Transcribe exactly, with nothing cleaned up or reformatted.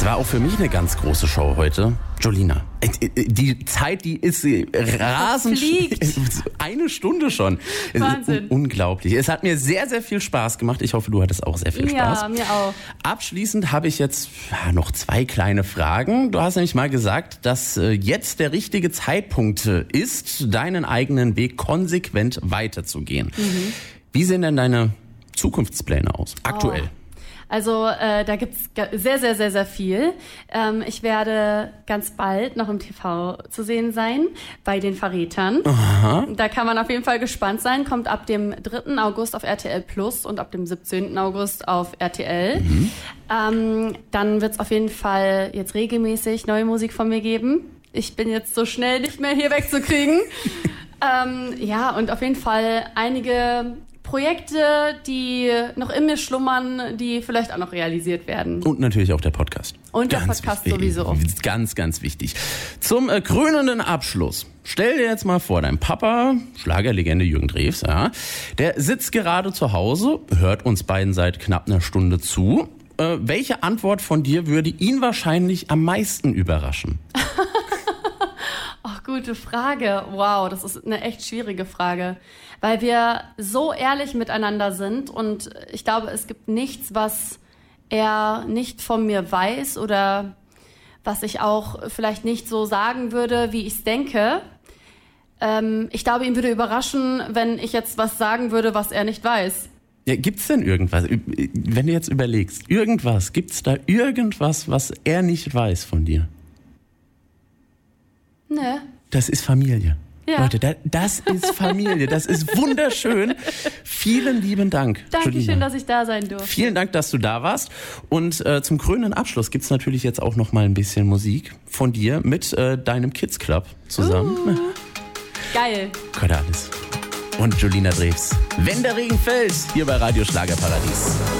Es war auch für mich eine ganz große Show heute. Jolina, die Zeit, die ist rasend fliegt. Eine Stunde schon. Wahnsinn. Unglaublich. Es hat mir sehr, sehr viel Spaß gemacht. Ich hoffe, du hattest auch sehr viel Spaß. Ja, mir auch. Abschließend habe ich jetzt noch zwei kleine Fragen. Du hast nämlich mal gesagt, dass jetzt der richtige Zeitpunkt ist, deinen eigenen Weg konsequent weiterzugehen. Mhm. Wie sehen denn deine Zukunftspläne aus, aktuell? Oh. Also äh, da gibt's sehr, sehr, sehr, sehr viel. Ähm, ich werde ganz bald noch im T V zu sehen sein, bei den Verrätern. Aha. Da kann man auf jeden Fall gespannt sein. Kommt ab dem dritten August auf R T L Plus und ab dem siebzehnten August auf R T L. Mhm. Ähm, dann wird's auf jeden Fall jetzt regelmäßig neue Musik von mir geben. Ich bin jetzt so schnell nicht mehr hier wegzukriegen. ähm, ja, und auf jeden Fall einige Projekte, die noch in mir schlummern, die vielleicht auch noch realisiert werden. Und natürlich auch der Podcast. Und ganz der Podcast wichtig, sowieso. Ganz, ganz wichtig. Zum äh, krönenden Abschluss. Stell dir jetzt mal vor, dein Papa, Schlagerlegende Jürgen Drews, ja, der sitzt gerade zu Hause, hört uns beiden seit knapp einer Stunde zu. Äh, welche Antwort von dir würde ihn wahrscheinlich am meisten überraschen? Ach, gute Frage. Wow, das ist eine echt schwierige Frage. Weil wir so ehrlich miteinander sind und ich glaube, es gibt nichts, was er nicht von mir weiß oder was ich auch vielleicht nicht so sagen würde, wie ich es denke. Ähm, ich glaube, ihn würde überraschen, wenn ich jetzt was sagen würde, was er nicht weiß. Ja, gibt's denn irgendwas, wenn du jetzt überlegst, irgendwas, gibt's da irgendwas, was er nicht weiß von dir? Ne. Das ist Familie. Ja. Leute, da, das ist Familie, das ist wunderschön. Vielen lieben Dank, Dankeschön, Jolina. dass ich da sein durfte. Vielen Dank, dass du da warst. Und äh, zum krönenden Abschluss gibt's natürlich jetzt auch noch mal ein bisschen Musik von dir mit äh, deinem Kids Club zusammen. Uh, geil. Gott alles. Und Jolina Drews. Wenn der Regen fällt, hier bei Radio Schlagerparadies.